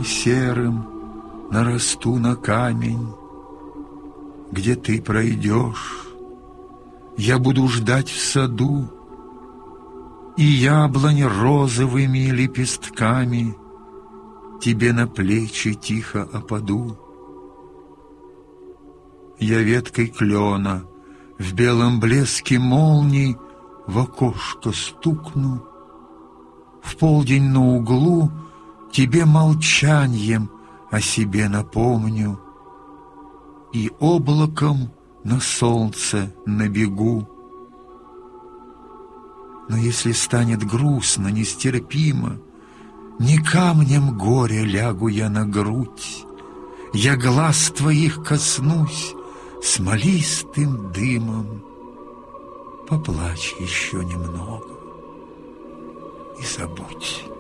серым нарасту на камень, где ты пройдешь, я буду ждать в саду, и яблонь розовыми лепестками тебе на плечи тихо опаду. Я веткой клена в белом блеске молний в окошко стукну, в полдень на углу тебе молчаньем о себе напомню и облаком на солнце набегу. Но если станет грустно, нестерпимо, не камнем горя лягу я на грудь, я глаз твоих коснусь смолистым дымом. Поплачь еще немного и забудь.